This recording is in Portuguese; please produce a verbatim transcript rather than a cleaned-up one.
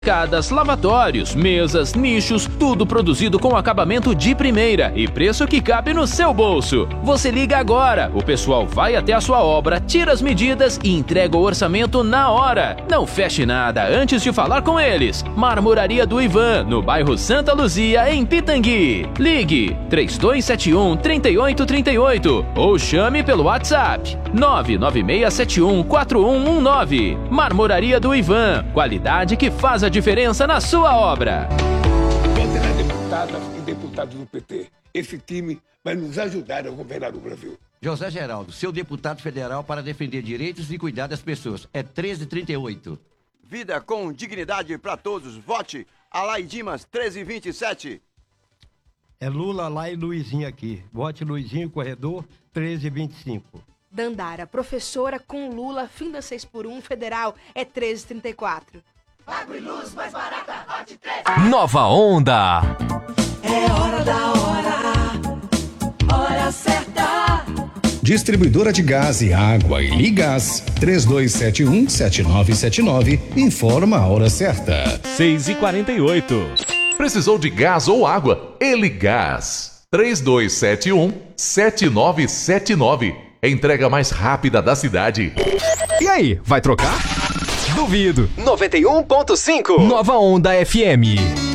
Escadas, lavatórios, mesas, nichos, tudo produzido com acabamento de primeira e preço que cabe no seu bolso. Você liga agora, o pessoal vai até a sua obra, tira as medidas e entrega o orçamento na hora. Não feche nada antes de falar com eles. Marmoraria do Ivan, no bairro Santa Luzia, em Pitangui. Ligue três dois sete um, três oito três oito ou chame pelo WhatsApp nove nove seis sete um, quatro um um nove. Marmoraria do Ivan, qualidade que faz a diferença na sua obra. Entre as deputadas e deputados do P T, esse time vai nos ajudar a governar o Brasil. José Geraldo, seu deputado federal para defender direitos e cuidar das pessoas. É treze trinta e oito. Vida com dignidade para todos. Vote Alai Dimas, treze vinte e sete. É Lula lá e Luizinho aqui. Vote Luizinho, corredor, treze vinte e cinco. Dandara, professora com Lula, fim da seis por um, federal, é treze trinta e quatro. Água e luz mais barata, Hot treze. Nova Onda. É hora da hora, hora certa. Distribuidora de gás e água e Ligás, três dois sete um, sete nove sete nove, informa a hora certa. seis e quarenta e oito. Precisou de gás ou água? Eligás, três dois sete um, sete nove sete nove. Entrega mais rápida da cidade. E aí, vai trocar? Duvido. noventa e um ponto cinco. Nova Onda F M.